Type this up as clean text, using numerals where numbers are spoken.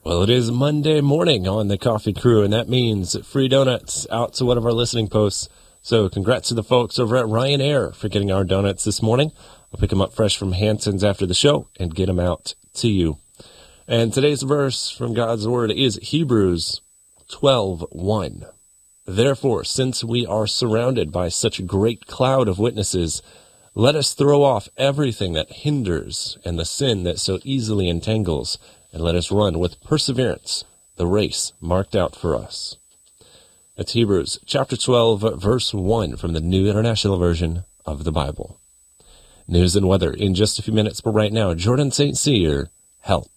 Well, it is Monday morning on the Coffee Crew, and that means free donuts out to one of our listening posts. So congrats to the folks over at Ryanair for getting our donuts this morning. I'll pick them up fresh from Hanson's after the show and get them out to you. And today's verse from God's Word is Hebrews 12:1. Therefore, since we are surrounded by such a great cloud of witnesses, let us throw off everything that hinders and the sin that so easily entangles, and let us run with perseverance the race marked out for us. That's Hebrews chapter 12, verse 1 from the New International Version of the Bible. News and weather in just a few minutes, but right now, Jordan St. Cyr, Help.